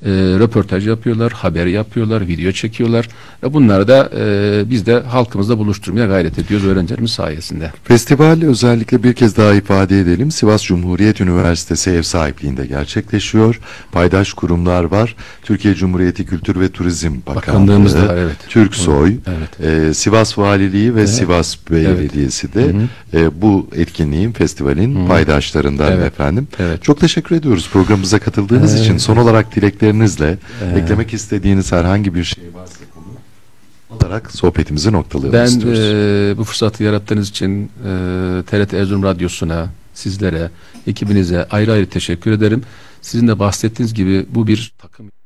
röportaj yapıyorlar, haber yapıyorlar, video çekiyorlar. Bunları da biz de halkımızla buluşturmaya gayret ediyoruz öğrencilerimiz sayesinde. Festival özellikle bir kez daha ifade edelim. Sivas Cumhuriyet Üniversitesi ev sahipliğinde gerçekleşiyor. Paydaş kurumlar var. Türkiye Cumhuriyeti Kültür ve Turizm Bakanlığımız Bakanlığı, da, evet. Türksoy, Evet. Sivas Valiliği ve Evet. Sivas Belediyesi de bu etkinliğin, festivalin paydaşlarından Evet. efendim. Evet. Çok teşekkür ediyoruz programımıza katıldığınız için. Son olarak dileklerinizle eklemek istediğiniz herhangi bir şey varsa konu olarak sohbetimizi noktalayalım Ben istiyoruz. bu fırsatı yarattığınız için TRT Erzurum Radyosu'na, sizlere, ekibinize ayrı ayrı teşekkür ederim. Sizin de bahsettiğiniz gibi bu bir takım